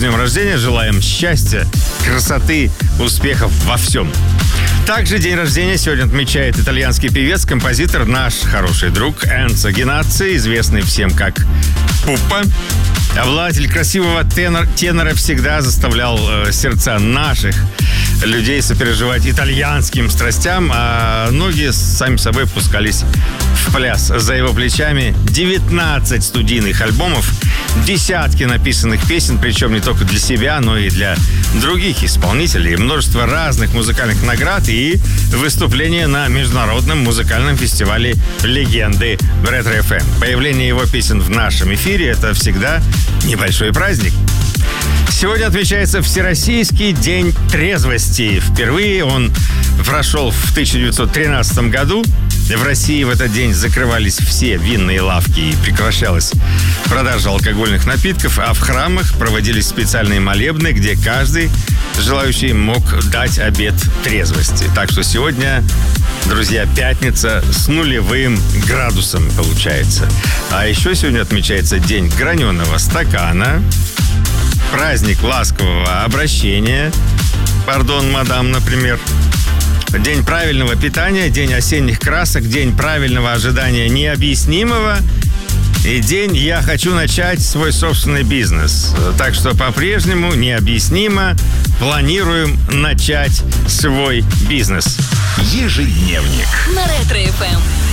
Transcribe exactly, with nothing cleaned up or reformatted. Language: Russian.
днем рождения. Желаем счастья, красоты, успехов во всем. Также день рождения сегодня отмечает итальянский певец, композитор, наш хороший друг Энцо Генацци, известный всем как Пуппа. Обладатель красивого тенор, тенора всегда заставлял э, сердца наших людей сопереживать итальянским страстям, а ноги сами собой пускались в пляс. За его плечами девятнадцать студийных альбомов, десятки написанных песен, причем не только для себя, но и для других исполнителей, множество разных музыкальных наград и выступления на международном музыкальном фестивале «Легенды» в Ретро-эф эм. Появление его песен в нашем эфире – это всегда небольшой праздник. Сегодня отмечается Всероссийский день трезвости. Впервые он прошел в тысяча девятьсот тринадцатом году. В России в этот день закрывались все винные лавки и прекращалась продажа алкогольных напитков, а в храмах проводились специальные молебны, где каждый желающий мог дать обет трезвости. Так что сегодня, друзья, пятница с нулевым градусом получается. А еще сегодня отмечается день граненого стакана, праздник ласкового обращения, пардон, мадам, например, день правильного питания, день осенних красок, день правильного ожидания необъяснимого и день «Я хочу начать свой собственный бизнес». Так что по-прежнему необъяснимо планируем начать свой бизнес. Ежедневник на Ретро-эф эм.